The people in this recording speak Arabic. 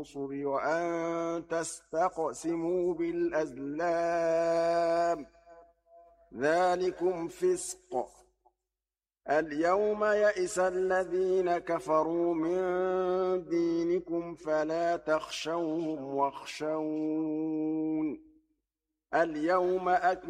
النُّصُرِ وَأَن تَسْتَقْسِمُوا بِالْأَزْلَامِ ۚ ذَٰلِكُمْ فِسْقٌ ۗ الْيَوْمَ يَئِسَ الَّذِينَ كَفَرُوا مِن دِينِكُمْ فَلَا تَخْشَوْهُمْ وَاخْشَوْنِ ۚ الْيَوْمَ